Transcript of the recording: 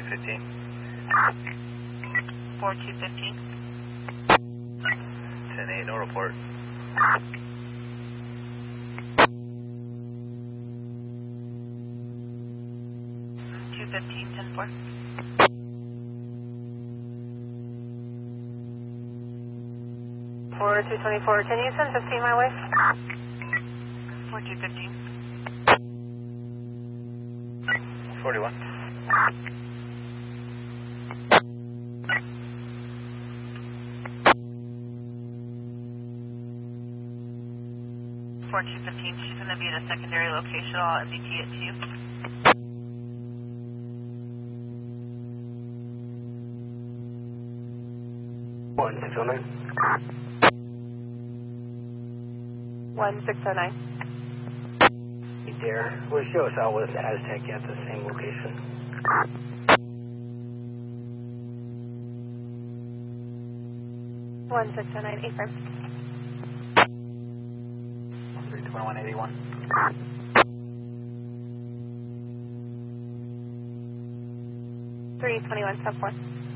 4215. 4215. 10-8, no report. 215, 10-4. 4224, can you send 15 my way? 4215. 41. 4215, she's going to be at a secondary location. I'll MDT it to you. One 609. 1609. Hey, Dare, will you show us out with Aztec at the same location? One 1609, affirm. 32181. 321, 4.